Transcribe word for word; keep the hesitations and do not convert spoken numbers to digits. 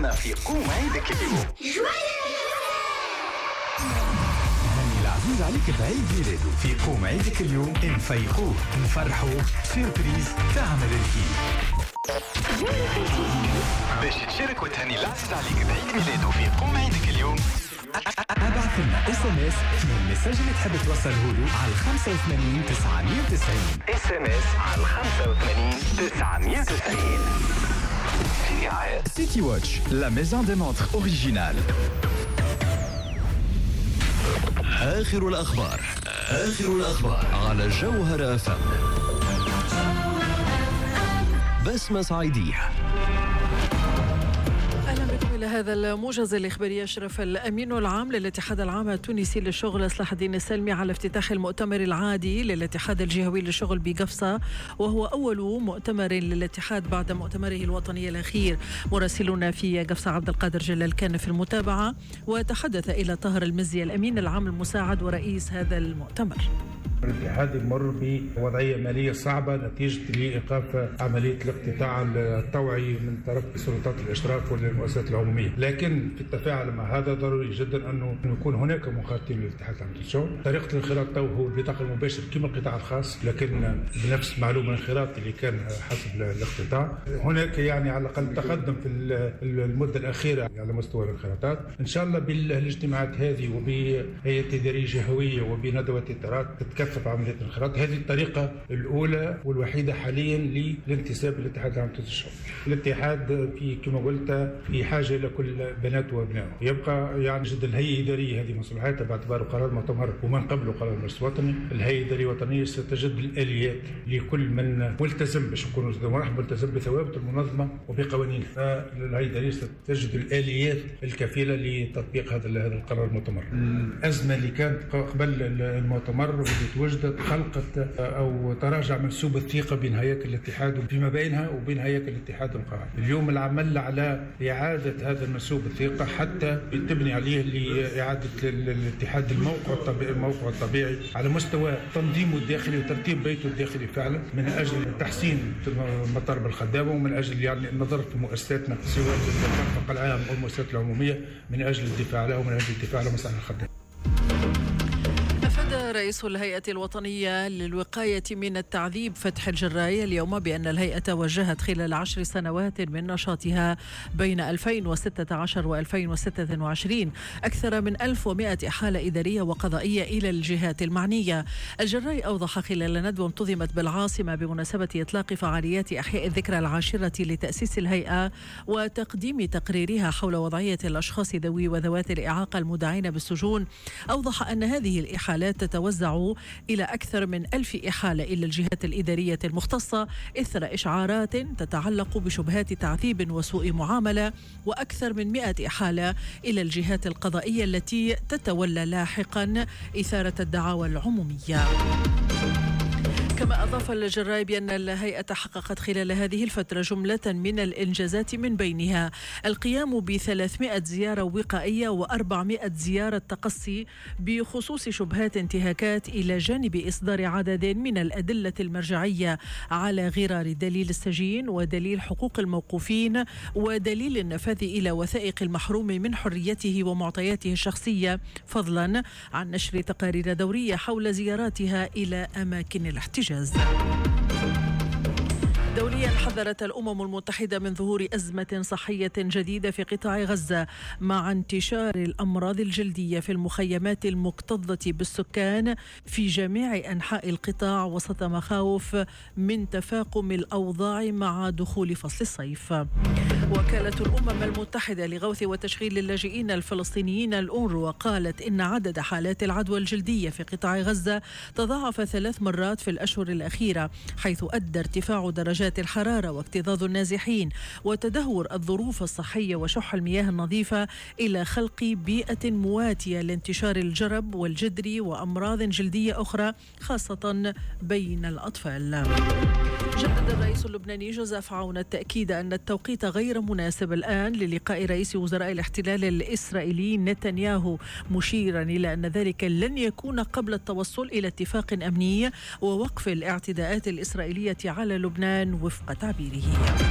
مسابقتنا في قوم عيدك اليوم. هاني العزيز عليك بعيد ميلاده في قوم عيدك اليوم. نفيقوه نفرحوه سيربريز تعمل الكيف. باش تشارك وتهني العزيز عليك بعيد ميلاده في قوم عيدك اليوم، ابعث لنا اس ام اس من المساج اللي تحب توصله له على خمسة وثمانين تسعمية وتسعين. اس ام اس على خمسة وثمانين تسعمية وتسعين. سيتي واتش لا ميزون دي مونتر اوريجينال. آخر الأخبار آخر الأخبار على جوهر أف أم. بسمة صعيدية. أهلا بكم إلى هذا الموجز الإخباري. أشرف الأمين العام للاتحاد العام التونسي للشغل صلاح الدين السلمي على افتتاح المؤتمر العادي للاتحاد الجهوي للشغل بقفصة، وهو أول مؤتمر للاتحاد بعد مؤتمره الوطني الأخير. مراسلنا في قفصة عبد القادر جلال كان في المتابعة وتحدث إلى طاهر المزي الأمين العام المساعد ورئيس هذا المؤتمر. الاتحاد يمر بوضعية مالية صعبة نتيجة لإيقاف عملية الاقتطاع الطوعي من طرف سلطات الإشراف والمؤسسات العمومية، لكن في التفاعل مع هذا ضروري جدا أنه يكون هناك مخاطبين للاتحاد العام للشغل. طريقة الانخراط تو هو البطاقة المباشر كما القطاع الخاص، لكن بنفس معلومة الانخراط اللي كان حسب الاقتطاع. هناك يعني على الأقل تقدم في المدة الأخيرة على مستوى الانخراطات. إن شاء الله بالاجتماعات هذه وبهيئة إدارية جهوية وبندوات إطارات تتكثف عملية الانخراط. هذه الطريقة الأولى والوحيدة حاليا للانتساب للاتحاد العام للشغل. الاتحاد في كما قلت في حاجة إلى كل بنات وأبنائه. يبقى يعني جد الهيئة الإدارية هذه مصلحتها باعتباره قرار مؤتمر ومن قبله قرار مجلس وطني. الهيئة الإدارية الوطنية ستجد الآليات لكل من ملتزم باش نكونوا مرحبا ملتزم بثوابت المنظمة وبقوانينها. فالهيئة الإدارية ستجد الآليات الكفيلة لتطبيق هذا هذا القرار المؤتمر. الأزمة اللي كانت قبل المؤتمر وجدت خلقت أو تراجع منسوب الثقة بين هياكل الاتحاد فيما بينها وبين هياكل الاتحاد القائم. اليوم العمل على إعادة هذا المنسوب الثقة حتى تبني عليه لإعادة الاتحاد الموقع الطبيعي الموقع الطبيعي على مستوى تنظيمه الداخلي وترتيب بيته الداخلي فعلا، من أجل تحسين مطالب الخدامة ومن أجل يعني النظر في مؤسساتنا سواء المرفق العام أو المؤسسات العمومية من أجل الدفاع لها ومن أجل الدفاع على مصالح الخدامة. رئيس الهيئة الوطنية للوقاية من التعذيب فتح الجراي اليوم بأن الهيئة وجهت خلال عشر سنوات من نشاطها بين ألفين وستة عشر وألفين وستة وعشرين أكثر من ألف ومئة حالة إدارية وقضائية إلى الجهات المعنية. الجراي أوضح خلال ندوة انتظمت بالعاصمة بمناسبة إطلاق فعاليات أحياء الذكرى العاشرة لتأسيس الهيئة وتقديم تقريرها حول وضعية الأشخاص ذوي وذوات الإعاقة المدعين بالسجون. أوضح أن هذه الإحالات تتوزع إلى أكثر من ألف إحالة إلى الجهات الإدارية المختصة إثر إشعارات تتعلق بشبهات تعذيب وسوء معاملة، وأكثر من مئة إحالة إلى الجهات القضائية التي تتولى لاحقا إثارة الدعاوى العمومية. كما أضاف الجراي بأن الهيئة حققت خلال هذه الفترة جملة من الإنجازات، من بينها القيام بثلاثمئة زيارة وقائية وأربعمئة زيارة تقصي بخصوص شبهات انتهاكات، إلى جانب إصدار عدد من الأدلة المرجعية على غرار دليل السجين ودليل حقوق الموقوفين ودليل النفاذ إلى وثائق المحروم من حريته ومعطياته الشخصية، فضلا عن نشر تقارير دورية حول زياراتها إلى أماكن الاحتجاز. دوليا حذرت الأمم المتحدة من ظهور أزمة صحية جديدة في قطاع غزة مع انتشار الأمراض الجلدية في المخيمات المكتظة بالسكان في جميع أنحاء القطاع، وسط مخاوف من تفاقم الأوضاع مع دخول فصل الصيف. وكالة الأمم المتحدة لغوث وتشغيل اللاجئين الفلسطينيين الأونروا قالت إن عدد حالات العدوى الجلدية في قطاع غزة تضاعف ثلاث مرات في الأشهر الأخيرة، حيث أدى ارتفاع درجات الحرارة واكتظاظ النازحين وتدهور الظروف الصحية وشح المياه النظيفة إلى خلق بيئة مواتية لانتشار الجرب والجدري وأمراض جلدية أخرى خاصة بين الأطفال. جدد الرئيس اللبناني جوزيف عون التأكيد أن التوقيت غير مناسب الآن للقاء رئيس وزراء الاحتلال الإسرائيلي نتنياهو، مشيرا إلى أن ذلك لن يكون قبل التوصل إلى اتفاق أمني ووقف الاعتداءات الإسرائيلية على لبنان وفق تعبيره.